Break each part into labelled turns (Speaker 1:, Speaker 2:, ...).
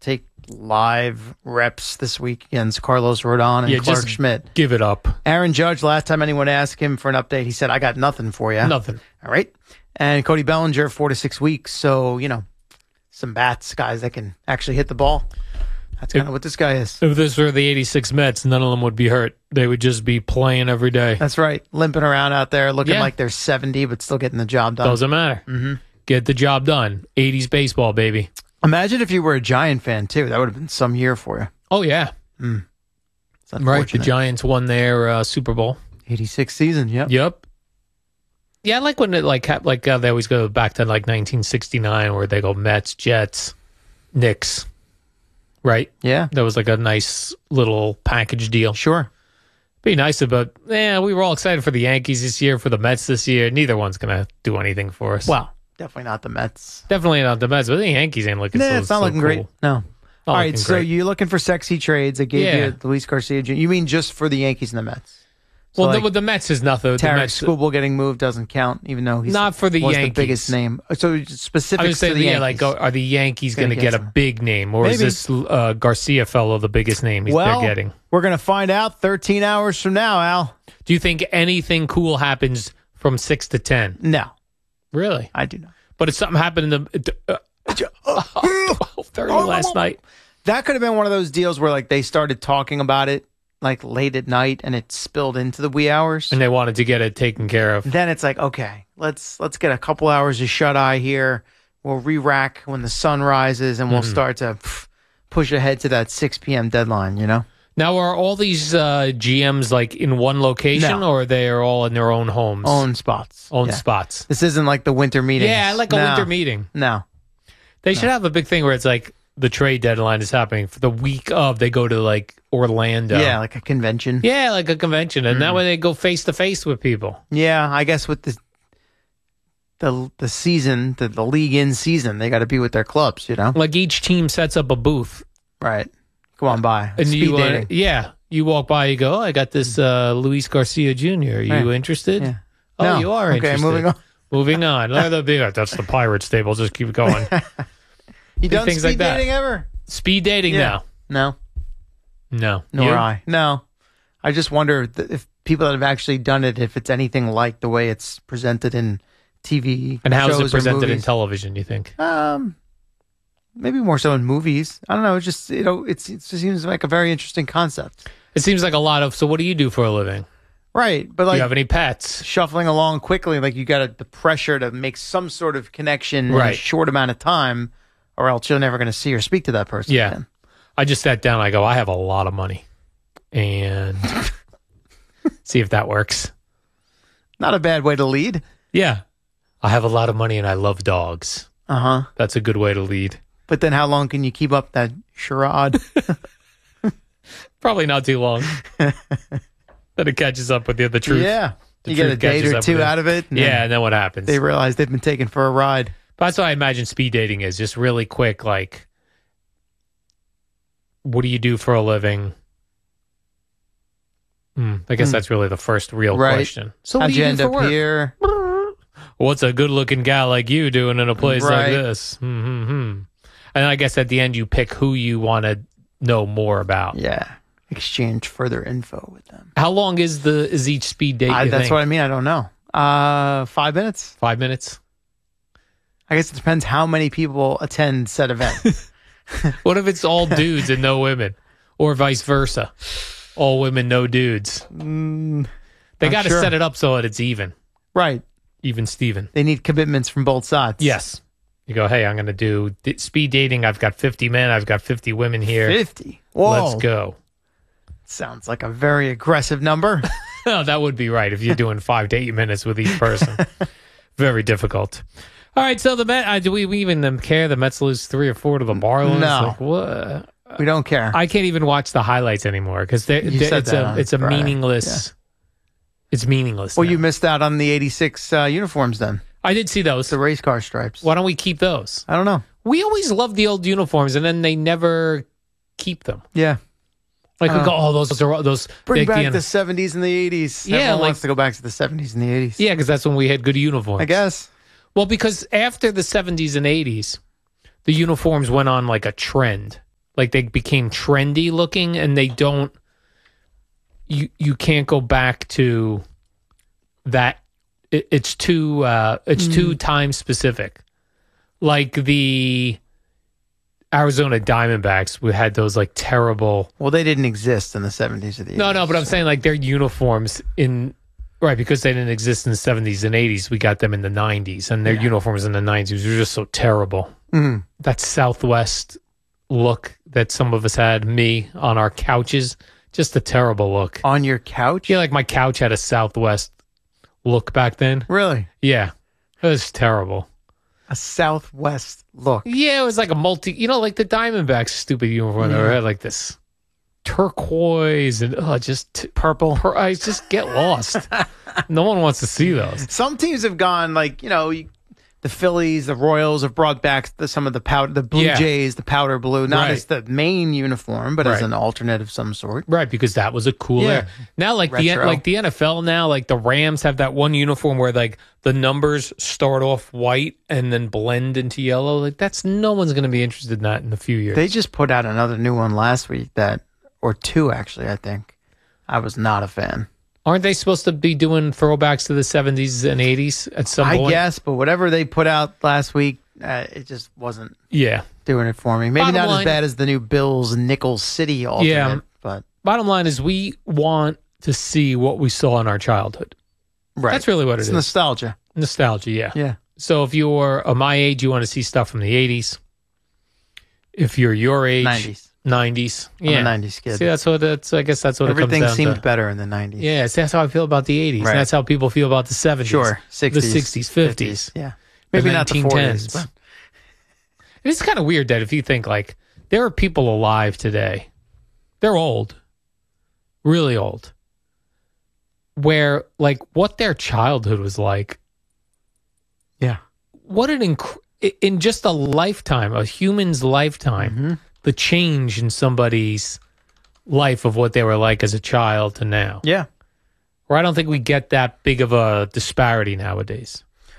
Speaker 1: take live reps this week against Carlos Rodon and Clark Schmidt.
Speaker 2: Give it up.
Speaker 1: Aaron Judge, last time anyone asked him for an update, he said, I got nothing for you.
Speaker 2: Nothing.
Speaker 1: All right. And Cody Bellinger, 4 to 6 weeks. So, some bats, guys that can actually hit the ball. That's kind of what this guy is.
Speaker 2: If this were the 86 Mets, none of them would be hurt. They would just be playing every day.
Speaker 1: That's right. Limping around out there, looking like they're 70, but still getting the job done.
Speaker 2: Doesn't matter. Mm-hmm. Get the job done. 80s baseball, baby.
Speaker 1: Imagine if you were a Giant fan, too. That would have been some year for you.
Speaker 2: Oh, yeah. Right. The Giants won their Super Bowl.
Speaker 1: 86 season, yep.
Speaker 2: Yep. Yeah, I like when it they always go back to 1969 where they go Mets, Jets, Knicks. Right?
Speaker 1: Yeah.
Speaker 2: That was like a nice little package deal.
Speaker 1: Sure.
Speaker 2: Be nice about, we were all excited for the Yankees this year, for the Mets this year. Neither one's going to do anything for us.
Speaker 1: Well, definitely not the Mets.
Speaker 2: Definitely not the Mets, but the Yankees ain't looking
Speaker 1: it's not looking
Speaker 2: cool.
Speaker 1: great. No. All right, so you're looking for sexy trades. I gave you Luis Garcia Jr. You mean just for the Yankees and the Mets? So
Speaker 2: well, the Mets is nothing.
Speaker 1: Tarek Skubal getting moved doesn't count, even though he's
Speaker 2: not for the Yankees.
Speaker 1: The biggest name. So specific
Speaker 2: I would say,
Speaker 1: to the Yankees.
Speaker 2: are the Yankees going to get a big name, or is this Garcia fellow the biggest name they're getting?
Speaker 1: We're going to find out 13 hours from now, Al.
Speaker 2: Do you think anything cool happens from 6 to 10?
Speaker 1: No.
Speaker 2: Really?
Speaker 1: I do not.
Speaker 2: But if something happened in the 12:30 last night.
Speaker 1: That could have been one of those deals where they started talking about it late at night and it spilled into the wee hours.
Speaker 2: And they wanted to get it taken care of.
Speaker 1: Then it's okay, let's get a couple hours of shut-eye here. We'll re-rack when the sun rises and we'll start to push ahead to that 6 p.m. deadline,
Speaker 2: Now, are all these GMs in one location, or they are all in their own homes?
Speaker 1: Own spots.
Speaker 2: Spots.
Speaker 1: This isn't like the winter meetings.
Speaker 2: Yeah, like a winter meeting.
Speaker 1: No.
Speaker 2: They should have a big thing where it's the trade deadline is happening for the week of. They go to Orlando.
Speaker 1: Yeah, like a convention.
Speaker 2: Yeah, like a convention, and that way they go face to face with people.
Speaker 1: Yeah, I guess with the season, the league in season, they got to be with their clubs.
Speaker 2: Like each team sets up a booth.
Speaker 1: Right. Go on by.
Speaker 2: And
Speaker 1: Speed dating.
Speaker 2: You walk by, you go, I got this Luis Garcia Jr. Are you interested?
Speaker 1: Yeah.
Speaker 2: Oh,
Speaker 1: no.
Speaker 2: You are interested.
Speaker 1: Okay, moving on.
Speaker 2: Moving on. That's the Pirates table. Just keep going.
Speaker 1: You done
Speaker 2: things
Speaker 1: speed
Speaker 2: like that.
Speaker 1: dating ever?
Speaker 2: Speed dating now?
Speaker 1: No.
Speaker 2: No.
Speaker 1: Nor I. No. I just wonder if people that have actually done it, if it's anything like the way it's presented in TV
Speaker 2: and how
Speaker 1: shows
Speaker 2: is it presented
Speaker 1: or
Speaker 2: in television, you think?
Speaker 1: Maybe more so in movies. I don't know. It just it seems like a very interesting concept.
Speaker 2: It seems like a lot of. So, what do you do for a living?
Speaker 1: Right, but
Speaker 2: do you have any pets?
Speaker 1: Shuffling along quickly, you got the pressure to make some sort of connection in a short amount of time, or else you're never going to see or speak to that person.
Speaker 2: Yeah,
Speaker 1: again.
Speaker 2: I just sat down. I go, I have a lot of money, and see if that works.
Speaker 1: Not a bad way to lead.
Speaker 2: Yeah, I have a lot of money and I love dogs. That's a good way to lead.
Speaker 1: But then how long can you keep up that charade?
Speaker 2: Probably not too long. Then it catches up with the truth.
Speaker 1: Yeah. You get a date or two out of it.
Speaker 2: And and then what happens?
Speaker 1: They realize they've been taken for a ride.
Speaker 2: But that's what I imagine speed dating is. Just really quick, what do you do for a living? I guess that's really the first real question.
Speaker 1: So how'd you end up here?
Speaker 2: What's a good-looking guy like you doing in a place like this? And I guess at the end you pick who you want to know more about.
Speaker 1: Yeah. Exchange further info with them.
Speaker 2: How long is each speed date?
Speaker 1: That's what I mean. I don't know. 5 minutes.
Speaker 2: 5 minutes.
Speaker 1: I guess it depends how many people attend said event.
Speaker 2: What if it's all dudes and no women, or vice versa? All women, no dudes. They got to set it up so that it's even.
Speaker 1: Right.
Speaker 2: Even Steven.
Speaker 1: They need commitments from both sides.
Speaker 2: Yes. You go, hey, I'm going to do speed dating. I've got 50 men. I've got 50 women here.
Speaker 1: 50? Whoa.
Speaker 2: Let's go.
Speaker 1: Sounds like a very aggressive number.
Speaker 2: No, that would be right if you're doing 5 to 8 minutes with each person. Very difficult. All right, so the Mets, do we even care? The Mets lose 3 or 4 to the Marlins?
Speaker 1: No.
Speaker 2: What?
Speaker 1: We don't care.
Speaker 2: I can't even watch the highlights anymore because it's a meaningless. Yeah. It's meaningless.
Speaker 1: Well,
Speaker 2: now.
Speaker 1: You missed out on the 86 uniforms then.
Speaker 2: I did see those.
Speaker 1: The race car stripes.
Speaker 2: Why don't we keep those?
Speaker 1: I don't know.
Speaker 2: We always love the old uniforms, and then they never keep them.
Speaker 1: Yeah.
Speaker 2: We go, those.
Speaker 1: Bring back the 70s and the 80s.
Speaker 2: Yeah,
Speaker 1: Everyone wants to go back to the 70s and the 80s.
Speaker 2: Yeah, because that's when we had good uniforms.
Speaker 1: I guess.
Speaker 2: Well, because after the 70s and 80s, the uniforms went on like a trend. Like they became trendy looking, and they don't. You can't go back to that. It's too time specific. Like the Arizona Diamondbacks, we had those like terrible.
Speaker 1: Well, they didn't exist in the 70s or the 80s.
Speaker 2: No, but I'm saying like their uniforms right, because they didn't exist in the 70s and 80s. We got them in the 90s, and their uniforms in the 90s were just so terrible.
Speaker 1: Mm.
Speaker 2: That Southwest look that some of us had, me on our couches, just a terrible look.
Speaker 1: On your couch?
Speaker 2: Yeah, like my couch had a Southwest look back then.
Speaker 1: Really?
Speaker 2: Yeah, it was terrible.
Speaker 1: A Southwest look.
Speaker 2: Yeah, it was like a like the Diamondbacks stupid uniform. They had like this turquoise and just
Speaker 1: purple.
Speaker 2: I just get lost. No one wants to see those.
Speaker 1: Some teams have gone like, the Phillies, the Royals have brought back some of the Blue Jays, the powder blue, not as the main uniform, but as an alternate of some sort.
Speaker 2: Right, because that was a cool era. Now, like the NFL now, like the Rams have that one uniform where like the numbers start off white and then blend into yellow. Like no one's going to be interested in that in a few years.
Speaker 1: They just put out another new one last week or two actually, I think. I was not a fan.
Speaker 2: Aren't they supposed to be doing throwbacks to the 70s and 80s at some point?
Speaker 1: I guess, but whatever they put out last week, it just wasn't doing it for me. Maybe not as bad as the new Bills Nickel City alternate. But
Speaker 2: bottom line is we want to see what we saw in our childhood. Right. That's really what it is.
Speaker 1: It's nostalgia.
Speaker 2: Nostalgia, yeah.
Speaker 1: Yeah.
Speaker 2: So if you're my age, you want to see stuff from the 80s. If you're your age... 90s. Yeah.
Speaker 1: I'm a 90s kid.
Speaker 2: See, I guess that's what
Speaker 1: everything
Speaker 2: it comes down
Speaker 1: seemed better in the 90s.
Speaker 2: Yeah, see, that's how I feel about the 80s. Right. And that's how people feel about the 70s.
Speaker 1: Sure. 60s.
Speaker 2: The 60s, 50s.
Speaker 1: Yeah. Maybe not the 40s. But.
Speaker 2: It's kind of weird that if you think, like, there are people alive today, they're old, really old, where, like, what their childhood was like.
Speaker 1: Yeah.
Speaker 2: What in just a lifetime, a human's lifetime, the change in somebody's life of what they were like as a child to now.
Speaker 1: Yeah.
Speaker 2: Or I don't think we get that big of a disparity nowadays.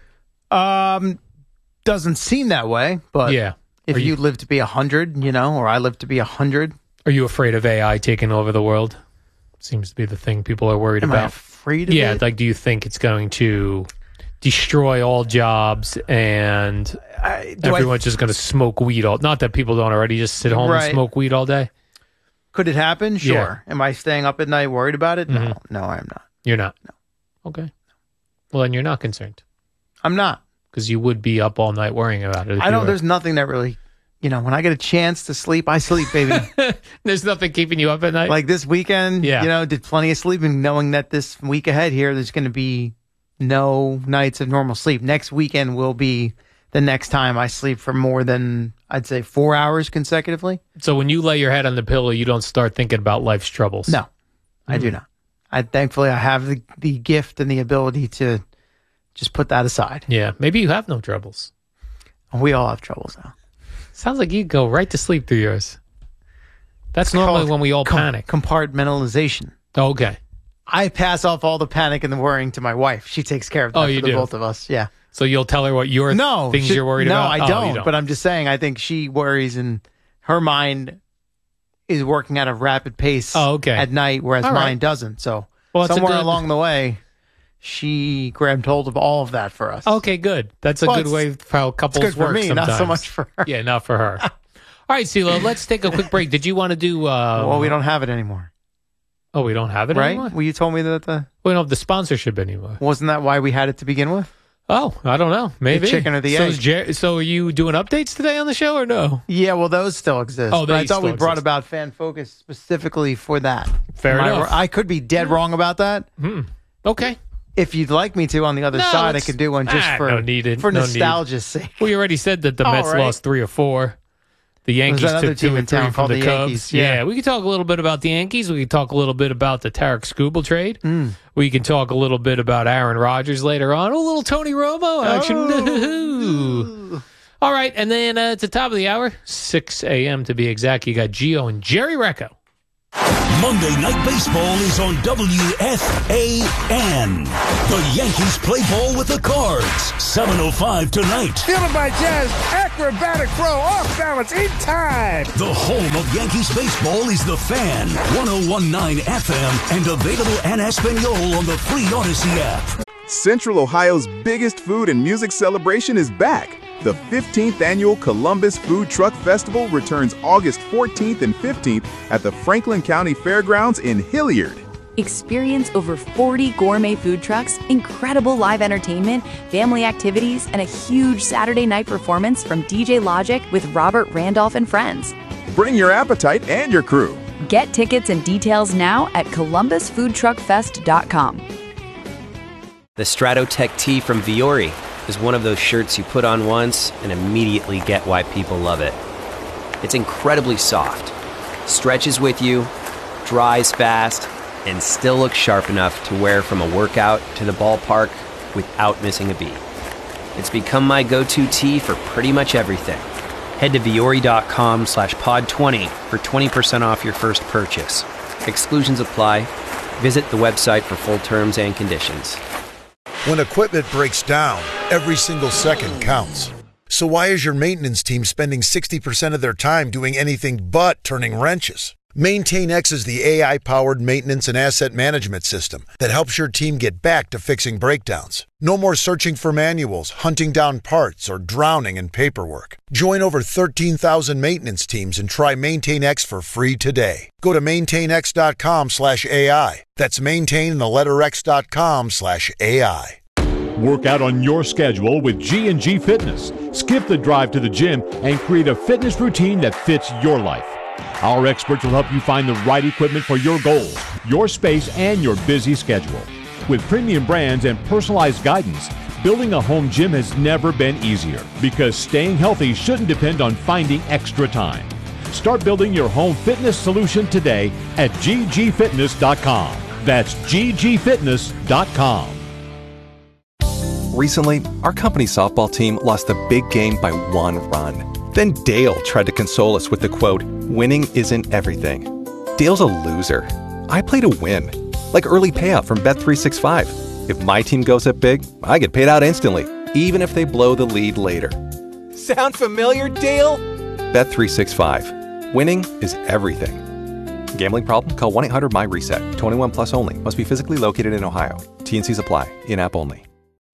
Speaker 1: Doesn't seem that way, but if you live to be 100, or I live to be 100.
Speaker 2: Are you afraid of AI taking over the world? Seems to be the thing people are worried about.
Speaker 1: Am I afraid of it?
Speaker 2: Yeah, like do you think it's going to destroy all jobs and everyone's just going to smoke weed all... Not that people don't already just sit home and smoke weed all day.
Speaker 1: Could it happen? Sure. Yeah. Am I staying up at night worried about it? No, I am not.
Speaker 2: You're not?
Speaker 1: No.
Speaker 2: Okay. Well, then you're not concerned.
Speaker 1: I'm not.
Speaker 2: Because you would be up all night worrying about it.
Speaker 1: There's nothing that really... when I get a chance to sleep, I sleep, baby.
Speaker 2: There's nothing keeping you up at night?
Speaker 1: Like this weekend, did plenty of sleeping, knowing that this week ahead here, there's going to be no nights of normal sleep. Next weekend will be the next time I sleep for more than, I'd say, 4 hours consecutively.
Speaker 2: So when you lay your head on the pillow, you don't start thinking about life's troubles?
Speaker 1: No, I do not. Thankfully, I have the gift and the ability to just put that aside.
Speaker 2: Yeah, maybe you have no troubles.
Speaker 1: We all have troubles now.
Speaker 2: Sounds like you go right to sleep through yours. That's normally when we all panic.
Speaker 1: Compartmentalization.
Speaker 2: Okay.
Speaker 1: I pass off all the panic and the worrying to my wife. She takes care of that for the both of us. Yeah.
Speaker 2: So you'll tell her what you're worried about?
Speaker 1: No, I don't. But I'm just saying, I think she worries and her mind is working at a rapid pace at night, whereas mine doesn't. So somewhere along the way, she grabbed hold of all of that for us.
Speaker 2: Okay, good. That's a good way for how couples
Speaker 1: it's good
Speaker 2: work
Speaker 1: for me,
Speaker 2: sometimes.
Speaker 1: Not so much for her.
Speaker 2: Yeah, not for her. All right, CeeLo, let's take a quick break. Did you want to do...
Speaker 1: well, we don't have it anymore.
Speaker 2: Oh, we don't have it anymore?
Speaker 1: Well, you told me that
Speaker 2: we don't have the sponsorship anymore.
Speaker 1: Wasn't that why we had it to begin with?
Speaker 2: Oh, I don't know. Maybe.
Speaker 1: The chicken or the egg.
Speaker 2: So are you doing updates today on the show or no?
Speaker 1: Yeah, well, those still exist.
Speaker 2: Oh,
Speaker 1: I thought we brought about Fan Focus specifically for that.
Speaker 2: Fair enough.
Speaker 1: I could be dead wrong about that.
Speaker 2: Okay.
Speaker 1: If you'd like me to on the other side, I could do one just for nostalgia's sake.
Speaker 2: We already said that the Mets lost 3 or 4. The Yankees took 2 and 3 from the Cubs.
Speaker 1: Yankees,
Speaker 2: yeah, we can talk a little bit about the Yankees. We can talk a little bit about the Tarek Skubal trade. We can talk a little bit about Aaron Rodgers later on. A little Tony Romo action. All right, and then at the top of the hour, 6 a.m. to be exact, you got Gio and Jerry Recco.
Speaker 3: Monday Night Baseball is on WFAN. The Yankees play ball with the Cards. 7:05 tonight.
Speaker 4: Fielded by Jazz. Acrobatic throw. Off balance. In time.
Speaker 3: The home of Yankees baseball is The Fan. 101.9 FM and available en Espanol on the free Odyssey app.
Speaker 5: Central Ohio's biggest food and music celebration is back. The 15th Annual Columbus Food Truck Festival returns August 14th and 15th at the Franklin County Fairgrounds in Hilliard.
Speaker 6: Experience over 40 gourmet food trucks, incredible live entertainment, family activities, and a huge Saturday night performance from DJ Logic with Robert Randolph and friends.
Speaker 5: Bring your appetite and your crew.
Speaker 6: Get tickets and details now at columbusfoodtruckfest.com.
Speaker 7: The Stratotech tee from Viore is one of those shirts you put on once and immediately get why people love it. It's incredibly soft, stretches with you, dries fast, and still looks sharp enough to wear from a workout to the ballpark without missing a beat. It's become my go-to tee for pretty much everything. Head to Viore.com/pod20 for 20% off your first purchase. Exclusions apply. Visit the website for full terms and conditions.
Speaker 8: When equipment breaks down, every single second counts. So why is your maintenance team spending 60% of their time doing anything but turning wrenches? MaintainX is the AI-powered maintenance and asset management system that helps your team get back to fixing breakdowns. No more searching for manuals, hunting down parts, or drowning in paperwork. Join over 13,000 maintenance teams and try MaintainX for free today. Go to maintainx.com/AI. That's maintain and the letter x.com/AI.
Speaker 9: Work out on your schedule with G&G Fitness. Skip the drive to the gym and create a fitness routine that fits your life. Our experts will help you find the right equipment for your goals, your space, and your busy schedule. With premium brands and personalized guidance, building a home gym has never been easier because staying healthy shouldn't depend on finding extra time. Start building your home fitness solution today at ggfitness.com. That's ggfitness.com.
Speaker 10: Recently, our company softball team lost the big game by 1 run. Then Dale tried to console us with the quote, "Winning isn't everything." Dale's a loser. I play to win. Like early payout from Bet365. If my team goes up big, I get paid out instantly, even if they blow the lead later.
Speaker 11: Sound familiar, Dale?
Speaker 10: Bet365. Winning is everything. Gambling problem? Call 1-800-MY-RESET. 21 plus only. Must be physically located in Ohio. T&Cs apply. In-app only.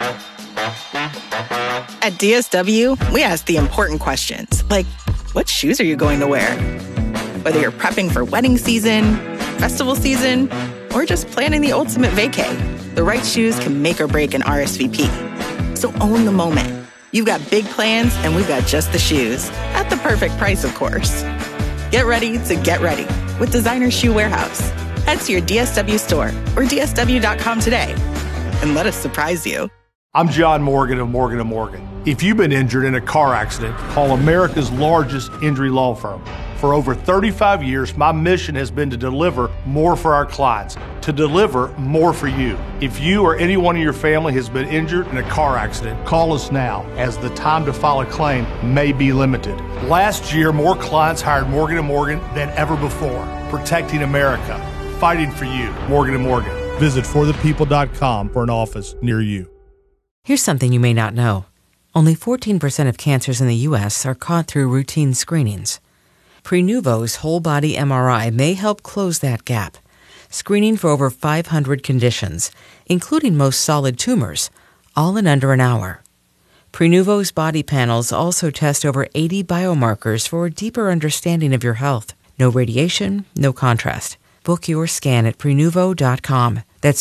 Speaker 12: At DSW, we ask the important questions, like, what shoes are you going to wear? Whether you're prepping for wedding season, festival season, or just planning the ultimate vacay, the right shoes can make or break an RSVP. So own the moment. You've got big plans, and we've got just the shoes. At the perfect price, of course. Get ready to get ready with Designer Shoe Warehouse. Head to your DSW store or DSW.com today, and let us surprise you.
Speaker 13: I'm John Morgan of Morgan & Morgan. If you've been injured in a car accident, call America's largest injury law firm. For over 35 years, my mission has been to deliver more for our clients, to deliver more for you. If you or anyone in your family has been injured in a car accident, call us now, as the time to file a claim may be limited. Last year, more clients hired Morgan & Morgan than ever before, protecting America, fighting for you. Morgan & Morgan. Visit forthepeople.com for an office near you.
Speaker 14: Here's something you may not know. Only 14% of cancers in the U.S. are caught through routine screenings. Prenuvo's whole-body MRI may help close that gap, screening for over 500 conditions, including most solid tumors, all in under an hour. Prenuvo's body panels also test over 80 biomarkers for a deeper understanding of your health. No radiation, no contrast. Book your scan at Prenuvo.com. That's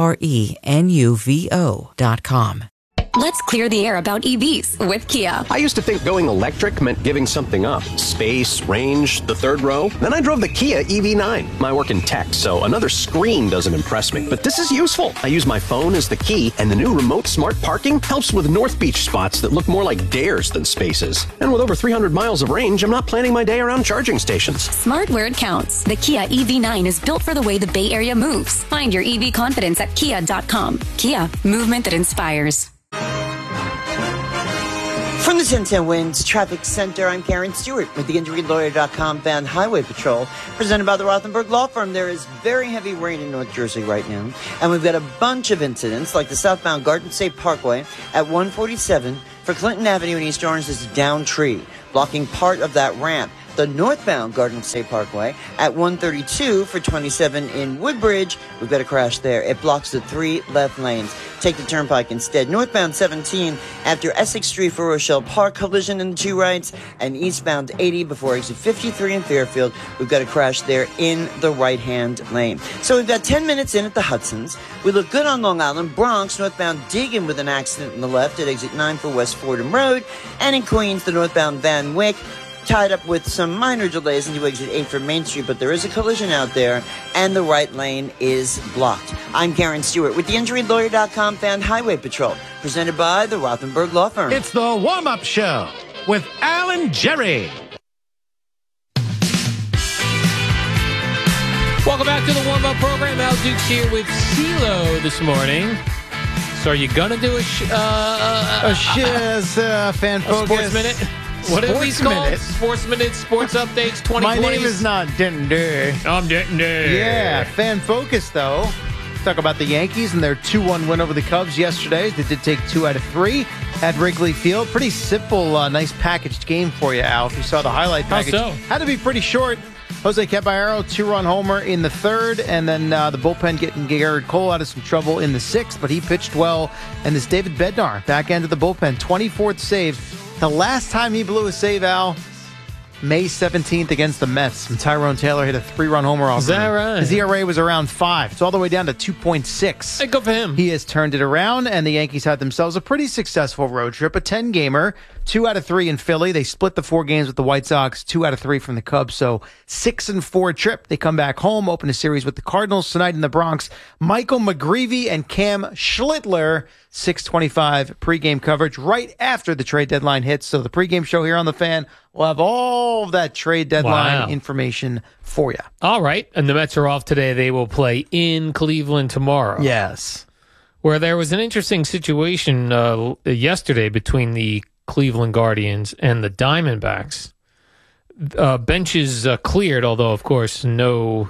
Speaker 14: Prenuvo.com.
Speaker 15: Let's clear the air about EVs with Kia.
Speaker 16: I used to think going electric meant giving something up. Space, range, the third row. Then I drove the Kia EV9. I work in tech, so another screen doesn't impress me. But this is useful. I use my phone as the key, and the new remote smart parking helps with North Beach spots that look more like dares than spaces. And with over 300 miles of range, I'm not planning my day around charging stations.
Speaker 15: Smart where it counts. The Kia EV9 is built for the way the Bay Area moves. Find your EV confidence at kia.com. Kia, movement that inspires.
Speaker 17: From the 1010 Winds Traffic Center, I'm Karen Stewart with the InjuryLawyer.com Van Highway Patrol, presented by the Rothenberg Law Firm. There is very heavy rain in North Jersey right now, and we've got a bunch of incidents, like the southbound Garden State Parkway at 147 for Clinton Avenue in East Orange. There's a downed tree blocking part of that ramp. The northbound Garden State Parkway at 132 for 27 in Woodbridge. We've got a crash there. It blocks the 3 left lanes. Take the turnpike instead. Northbound 17 after Essex Street for Rochelle Park, collision in the 2 rights. And eastbound 80 before exit 53 in Fairfield. We've got a crash there in the right-hand lane. So we've got 10 minutes in at the Hudsons. We look good on Long Island. Bronx, northbound Deegan with an accident on the left at exit 9 for West Fordham Road. And in Queens, the northbound Van Wyck tied up with some minor delays into exit 8 for Main Street, but there is a collision out there, and the right lane is blocked. I'm Karen Stewart with the InjuryLawyer.com Fan Highway Patrol, presented by the Rothenberg Law Firm.
Speaker 18: It's the warm-up show with Alan Jerry.
Speaker 2: Welcome back to the warm-up program. Al Dukes here with CeeLo this morning. So are you going to do
Speaker 1: fan focus?
Speaker 2: Sports Minute? What are these called? Sports Minute, Sports Updates, 2020s.
Speaker 1: My name is not Dinder.
Speaker 2: I'm Dinder.
Speaker 1: Yeah, fan focus, though. Let's talk about the Yankees and their 2-1 win over the Cubs yesterday. They did take 2 out of 3 at Wrigley Field. Pretty simple, nice packaged game for you, Al. If you saw the highlight package.
Speaker 2: How so?
Speaker 1: Had to be pretty short. Jose Caballero, 2-run homer in the 3rd, and then the bullpen getting Garrett Cole out of some trouble in the 6th, but he pitched well. And this David Bednar, back end of the bullpen, 24th save. The last time he blew a save, Al, May 17th against the Mets, when Tyrone Taylor hit a 3-run homer off.
Speaker 2: Is that right?
Speaker 1: His ERA was around 5. It's all the way down to 2.6.
Speaker 2: Hey, good for him.
Speaker 1: He has turned it around, and the Yankees had themselves a pretty successful road trip, a 10-gamer, 2 out of 3 in Philly. They split the 4 games with the White Sox, 2 out of 3 from the Cubs, so 6-4 trip. They come back home, open a series with the Cardinals tonight in the Bronx. Michael McGreevy and Cam Schlittler, 6:25 pregame coverage right after the trade deadline hits. So the pregame show here on The Fan will have all of that trade deadline information for you.
Speaker 2: All right. And the Mets are off today. They will play in Cleveland tomorrow.
Speaker 1: Yes.
Speaker 2: Where there was an interesting situation yesterday between the Cleveland Guardians and the Diamondbacks. Benches cleared, although, of course, no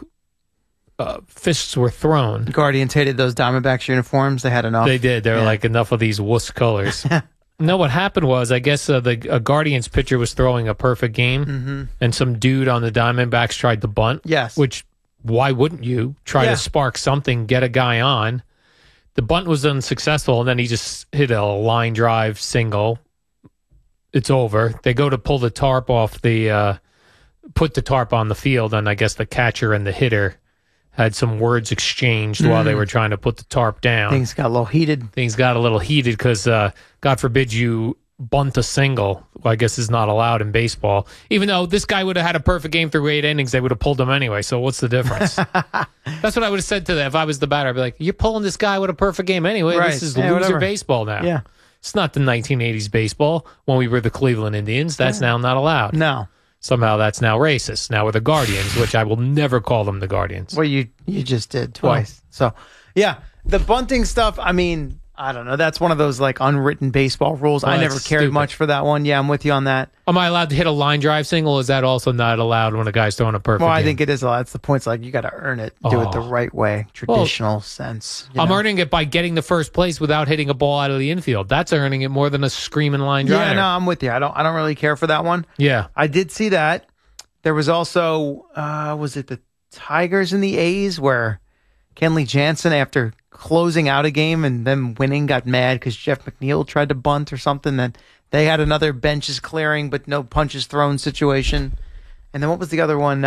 Speaker 2: fists were thrown.
Speaker 1: Guardians hated those Diamondbacks uniforms. They had enough.
Speaker 2: They did. They were like, enough of these wuss colors. No, what happened was, I guess a Guardians pitcher was throwing a perfect game, and some dude on the Diamondbacks tried to bunt.
Speaker 1: Yes.
Speaker 2: Which, why wouldn't you try to spark something, get a guy on? The bunt was unsuccessful, and then he just hit a line drive single. It's over. They go to pull the tarp off put the tarp on the field, and I guess the catcher and the hitter had some words exchanged while they were trying to put the tarp down.
Speaker 1: Things got a little heated.
Speaker 2: Because, God forbid you bunt a single, I guess is not allowed in baseball. Even though this guy would have had a perfect game through 8 innings, they would have pulled him anyway. So what's the difference? That's what I would have said to them if I was the batter. I'd be like, you're pulling this guy with a perfect game anyway.
Speaker 1: Right.
Speaker 2: This is loser baseball now.
Speaker 1: Yeah.
Speaker 2: It's not the 1980s baseball when we were the Cleveland Indians. That's now not allowed.
Speaker 1: No.
Speaker 2: Somehow that's now racist. Now we're the Guardians, which I will never call them the Guardians.
Speaker 1: Well, you just did twice. So, yeah, the bunting stuff, I mean, I don't know. That's one of those like unwritten baseball rules.
Speaker 2: Well,
Speaker 1: I never cared much for that one. Yeah, I'm with you on that.
Speaker 2: Am I allowed to hit a line drive single? Is that also not allowed when a guy's throwing a perfect
Speaker 1: Well, I
Speaker 2: game?
Speaker 1: think it is allowed. That's the point. It's like you got to earn it. Do it the right way. Traditional sense.
Speaker 2: I'm earning it by getting the first place without hitting a ball out of the infield. That's earning it more than a screaming line drive.
Speaker 1: Yeah, no, I'm with you. I don't really care for that one.
Speaker 2: Yeah.
Speaker 1: I did see that. There was also, was it the Tigers and the A's where Kenley Jansen, after closing out a game and them winning, got mad because Jeff McNeil tried to bunt or something. That they had another benches clearing but no punches thrown situation. And then what was the other one?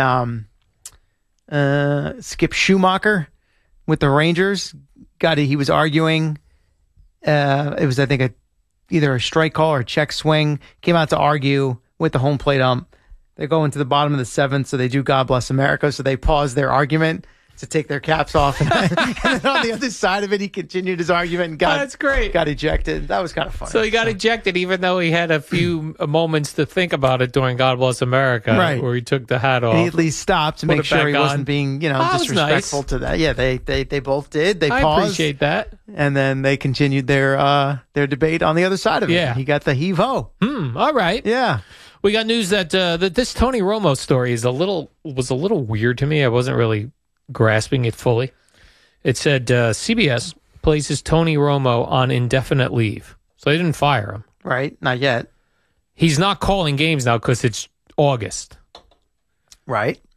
Speaker 1: Skip Schumacher with the Rangers. He was arguing. It was, I think, either a strike call or a check swing. Came out to argue with the home plate ump. They go into the bottom of the 7th, so they do God Bless America. So they pause their argument to take their caps off. And then on the other side of it, he continued his argument and
Speaker 2: That's great.
Speaker 1: Got ejected. That was kind of funny.
Speaker 2: So he got ejected, even though he had a few moments to think about it during God Bless America, where he took the hat off.
Speaker 1: And he at least stopped to make sure he wasn't being, disrespectful to that. Yeah, they both did. They paused.
Speaker 2: I appreciate that.
Speaker 1: And then they continued their debate on the other side of it.
Speaker 2: Yeah.
Speaker 1: He got the heave-ho.
Speaker 2: All right.
Speaker 1: Yeah.
Speaker 2: We got news that this Tony Romo story was a little weird to me. I wasn't really grasping it fully. It said CBS places Tony Romo on indefinite leave. So they didn't fire him.
Speaker 1: Right. Not yet.
Speaker 2: He's not calling games now because it's August.
Speaker 1: Right.